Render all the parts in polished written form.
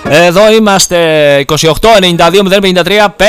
Εδώ είμαστε 28 92 053 500.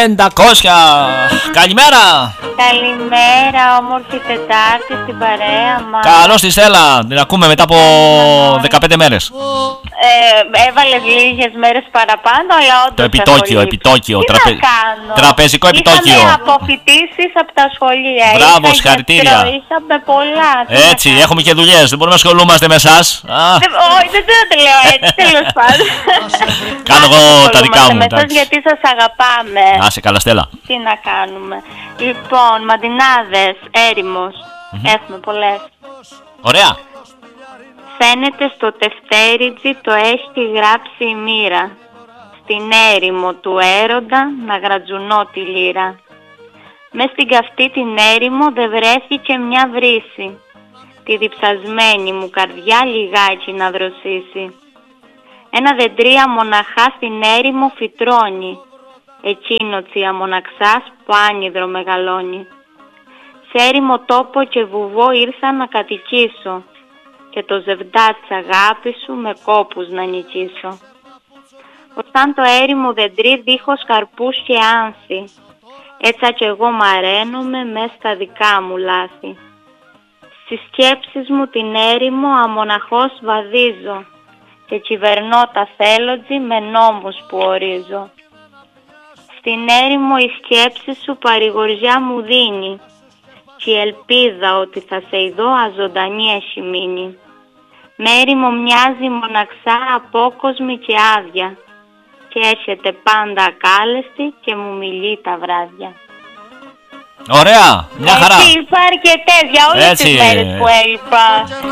Καλημέρα. Καλημέρα, όμορφη Τετάρτη στην παρέα μας. Καλώς τη Στέλλα, την ακούμε μετά από 15 μέρες. Έβαλες λίγες μέρες παραπάνω, αλλά όντως το επιτόκιο, τραπεζικό επιτόκιο. Είχαμε αποφοιτήσεις από τα σχολεία. Μπράβο, συγχαρητήρια. Είχαμε πολλά. Έτσι, έχουμε και δουλειές, δεν μπορούμε να ασχολούμαστε με εσάς. Όχι, δεν το λέω έτσι, τέλος πάντων. Κάνω εγώ τα δικά μου. Γιατί σας αγαπάμε. Να σε καλά, Στέλλα. Τι να κάνουμε. Λοιπόν, μαντινάδες, έρημος. Έχουμε πολλές. Ωραία. Φαίνεται στο τευτέριτζι το έχει γράψει η μοίρα. Στην έρημο του έρωτα να γρατζουνώ τη λύρα. Μες στην καυτή την έρημο δε βρέθηκε μια βρύση. Τη διψασμένη μου καρδιά λιγάκι να δροσίσει. Ένα δεντρία μοναχά στην έρημο φυτρώνει. Εκείνο τσία μοναξάς που άνυδρο μεγαλώνει. Σε έρημο τόπο και βουβό ήρθα να κατοικήσω. Και το ζευντά της αγάπης σου με κόπους να νικήσω. Όταν το έρημο δεντρί δίχως καρπούς και άνθη, έτσι κι εγώ μαραίνομαι μες στα δικά μου λάθη. Στις σκέψεις μου την έρημο αμοναχώς βαδίζω και κυβερνώ τα θέλοντζι με νόμους που ορίζω. Στην έρημο η σκέψη σου παρηγοριά μου δίνει και η ελπίδα ότι θα σε ειδώ αζωντανή έχει μείνει. Με έρημο μοιάζει μοναξά απόκοσμη και άδεια και έρχεται πάντα ακάλεστη και μου μιλεί τα βράδια. Ωραία, μια χαρά. Έτσι είπα αρκετές για όλες τις μέρες που έλειπα.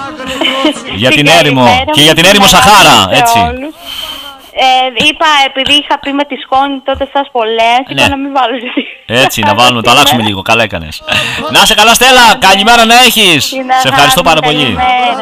Για την έρημο και για την έρημο Σαχάρα, έτσι. Είπα, επειδή είχα πει με τη σκόνη τότε σας πολλές, είπα να μην βάλω έτσι, να βάλουμε, το αλλάξουμε λίγο, καλά έκανες. Να σε καλά, Στέλλα, καλημέρα να έχεις. Σε ευχαριστώ πάρα πολύ.